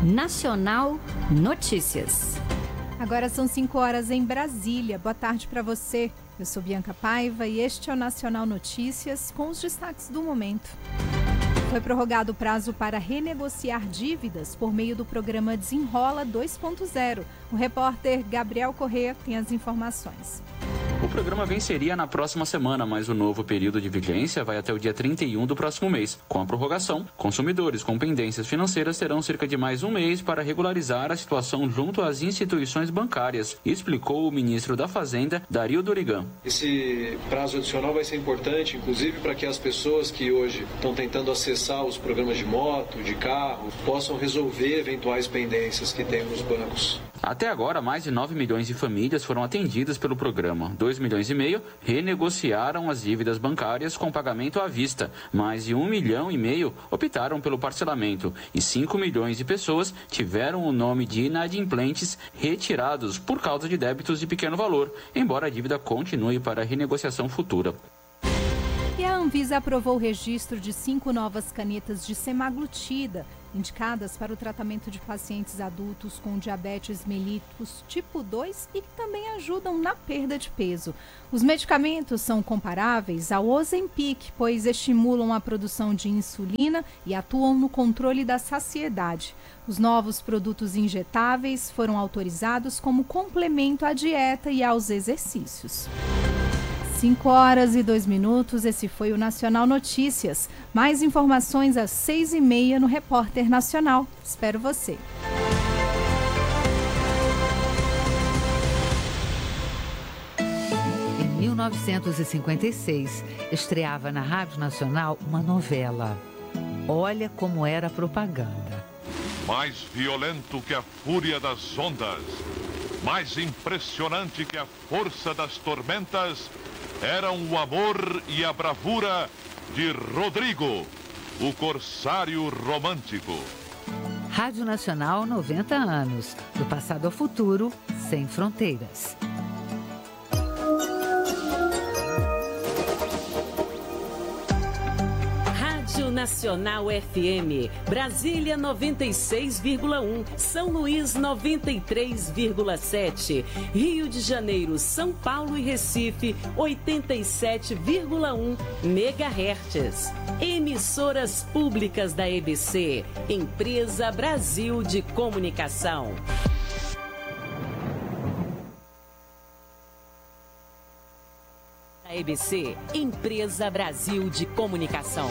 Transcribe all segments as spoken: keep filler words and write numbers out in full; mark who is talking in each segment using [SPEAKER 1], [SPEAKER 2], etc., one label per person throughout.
[SPEAKER 1] Nacional Notícias.
[SPEAKER 2] Agora são cinco horas em Brasília. Boa tarde para você. Eu sou Bianca Paiva e este é o Nacional Notícias com os destaques do momento. Foi prorrogado o prazo para renegociar dívidas por meio do programa Desenrola dois ponto zero. O repórter Gabriel Corrêa tem as informações.
[SPEAKER 3] O programa venceria na próxima semana, mas o novo período de vigência vai até o dia trinta e um do próximo mês. Com a prorrogação, consumidores com pendências financeiras terão cerca de mais um mês para regularizar a situação junto às instituições bancárias, explicou o ministro da Fazenda, Dario Dorigan.
[SPEAKER 4] Esse prazo adicional vai ser importante, inclusive para que as pessoas que hoje estão tentando acessar os programas de moto, de carro, possam resolver eventuais pendências que tem nos bancos.
[SPEAKER 3] Até agora, mais de nove milhões de famílias foram atendidas pelo programa. dois milhões e meio renegociaram as dívidas bancárias com pagamento à vista. Mais de um milhão e meio optaram pelo parcelamento. E cinco milhões de pessoas tiveram o nome de inadimplentes retirados por causa de débitos de pequeno valor, embora a dívida continue para renegociação futura.
[SPEAKER 2] E a Anvisa aprovou o registro de cinco novas canetas de semaglutida, indicadas para o tratamento de pacientes adultos com diabetes mellitus tipo dois e que também ajudam na perda de peso. Os medicamentos são comparáveis ao Ozempic, pois estimulam a produção de insulina e atuam no controle da saciedade. Os novos produtos injetáveis foram autorizados como complemento à dieta e aos exercícios. cinco horas e dois minutos, esse foi o Nacional Notícias. Mais informações às seis e meia no Repórter Nacional. Espero você.
[SPEAKER 5] Em mil novecentos e cinquenta e seis, estreava na Rádio Nacional uma novela. Olha como era a propaganda.
[SPEAKER 6] Mais violento que a fúria das ondas, mais impressionante que a força das tormentas, eram o amor e a bravura de Rodrigo, o corsário romântico.
[SPEAKER 5] Rádio Nacional, noventa anos. Do passado ao futuro, sem fronteiras.
[SPEAKER 7] Rádio Nacional F M, Brasília noventa e seis vírgula um, São Luís noventa e três vírgula sete, Rio de Janeiro, São Paulo e Recife oitenta e sete vírgula um megahertz. Emissoras públicas da E B C, Empresa Brasil de Comunicação. A E B C, Empresa Brasil de Comunicação.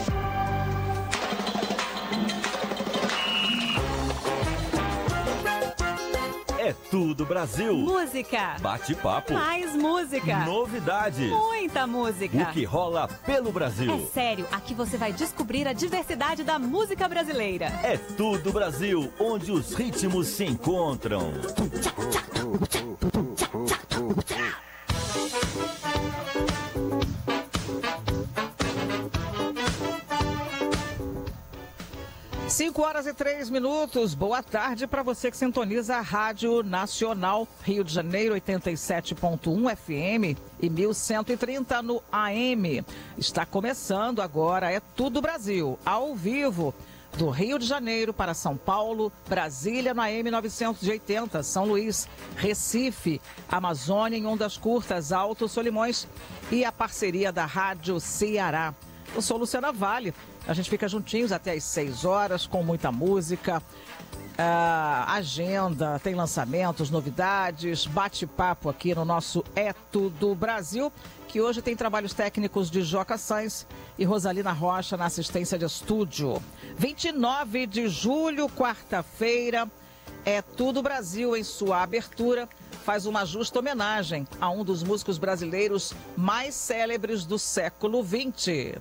[SPEAKER 8] É tudo Brasil.
[SPEAKER 9] Música.
[SPEAKER 8] Bate-papo.
[SPEAKER 9] Mais música.
[SPEAKER 8] Novidades.
[SPEAKER 9] Muita música.
[SPEAKER 8] O que rola pelo Brasil.
[SPEAKER 9] É sério, aqui você vai descobrir a diversidade da música brasileira.
[SPEAKER 8] É tudo Brasil, onde os ritmos se encontram.
[SPEAKER 10] cinco horas e três minutos. Boa tarde para você que sintoniza a Rádio Nacional Rio de Janeiro, oitenta e sete ponto um F M e mil cento e trinta no A M. Está começando agora, é Tudo Brasil, ao vivo, do Rio de Janeiro para São Paulo, Brasília no A M novecentos e oitenta, São Luís, Recife, Amazônia em ondas curtas, Alto Solimões e a parceria da Rádio Ceará. Eu sou Luciana Vale. A gente fica juntinhos até às seis horas com muita música, uh, agenda, tem lançamentos, novidades, bate-papo aqui no nosso É Tudo Brasil, que hoje tem trabalhos técnicos de Joca Sainz e Rosalina Rocha na assistência de estúdio. vinte e nove de julho, quarta-feira, É Tudo Brasil em sua abertura faz uma justa homenagem a um dos músicos brasileiros mais célebres do século vinte.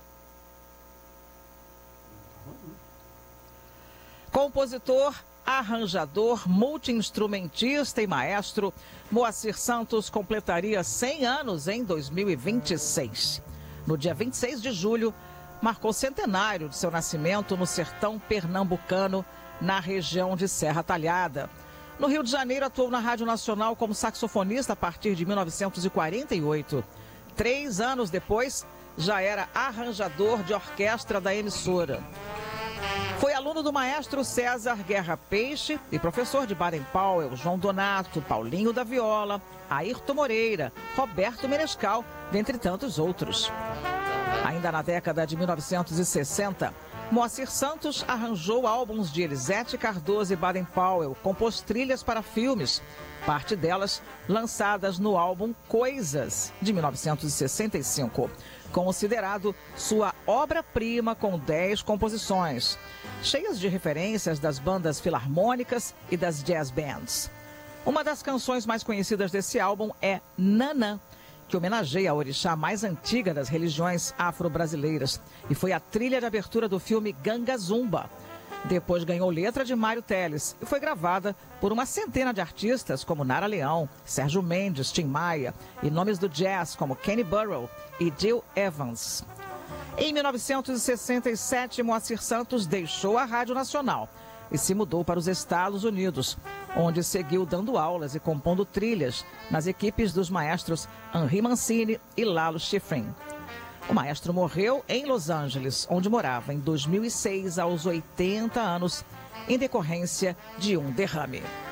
[SPEAKER 10] Compositor, arranjador, multi-instrumentista e maestro, Moacir Santos completaria cem anos em dois mil e vinte e seis. No dia vinte e seis de julho, marcou o centenário de seu nascimento no sertão pernambucano, na região de Serra Talhada. No Rio de Janeiro, atuou na Rádio Nacional como saxofonista a partir de mil novecentos e quarenta e oito. Três anos depois, já era arranjador de orquestra da emissora. Foi aluno do maestro César Guerra Peixe e professor de Baden Powell, João Donato, Paulinho da Viola, Ayrton Moreira, Roberto Menescal, dentre tantos outros. Ainda na década de mil novecentos e sessenta, Moacir Santos arranjou álbuns de Elisete Cardoso e Baden Powell, compôs trilhas para filmes, parte delas lançadas no álbum Coisas, de mil novecentos e sessenta e cinco, considerado sua obra-prima com dez composições, cheias de referências das bandas filarmônicas e das jazz bands. Uma das canções mais conhecidas desse álbum é Nanã, que homenageia a orixá mais antiga das religiões afro-brasileiras e foi a trilha de abertura do filme Ganga Zumba. Depois ganhou letra de Mário Teles e foi gravada por uma centena de artistas como Nara Leão, Sérgio Mendes, Tim Maia e nomes do jazz como Kenny Burrell e Gil Evans. Em mil novecentos e sessenta e sete, Moacir Santos deixou a Rádio Nacional e se mudou para os Estados Unidos, onde seguiu dando aulas e compondo trilhas nas equipes dos maestros Henri Mancini e Lalo Schifrin. O maestro morreu em Los Angeles, onde morava em dois mil e seis, aos oitenta anos, em decorrência de um derrame.